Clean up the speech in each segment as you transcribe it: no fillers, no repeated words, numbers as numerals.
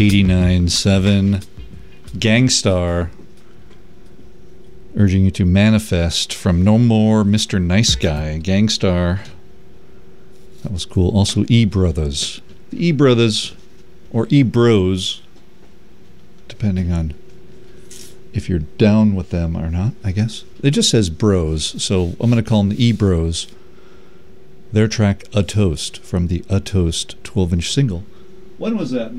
89.7 Gangstar, urging you to manifest from No More Mr. Nice Guy. Gangstar. That was cool. Also E-Brothers. The E-Brothers, or E-Bros, depending on if you're down with them or not, I guess. It just says bros, so I'm going to call them the E-Bros. Their track, A Toast, from the A Toast 12-inch single. When was that?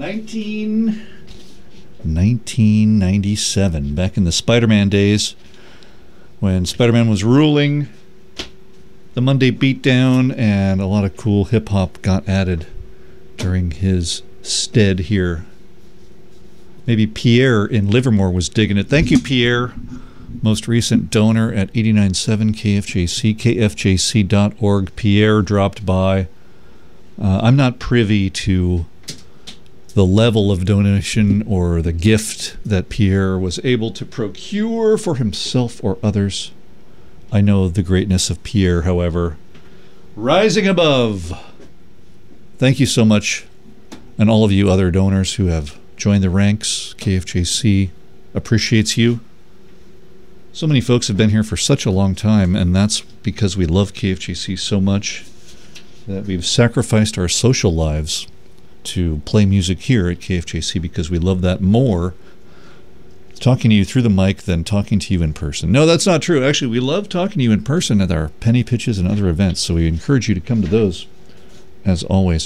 1997, back in the Spider-Man days, when Spider-Man was ruling the Monday Beatdown, and a lot of cool hip-hop got added during his stead here. Maybe Pierre in Livermore was digging it. Thank you, Pierre. Most recent donor at 89.7 KFJC, kfjc.org. Pierre dropped by. I'm not privy to the level of donation or the gift that Pierre was able to procure for himself or others. I know the greatness of Pierre, however. Rising above. Thank you so much, and all of you other donors who have joined the ranks. KFJC appreciates you. So many folks have been here for such a long time, and that's because we love KFJC so much that we've sacrificed our social lives to play music here at KFJC because we love that more, talking to you through the mic, than talking to you in person. No, that's not true. Actually, we love talking to you in person at our penny pitches and other events, so we encourage you to come to those, as always.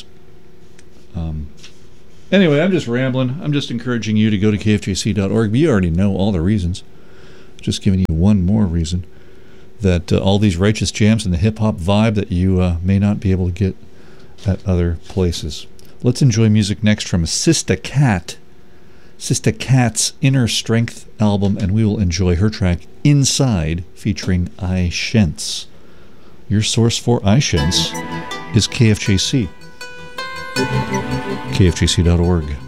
Anyway, I'm just rambling. I'm just encouraging you to go to kfjc.org. You already know all the reasons. Just giving you one more reason that all these righteous jams and the hip-hop vibe that you may not be able to get at other places. Let's enjoy music next from Sista Cat. Sista Cat's Inner Strength album, and we will enjoy her track Inside, featuring I Shents. Your source for I Shents is KFJC. KFJC.org.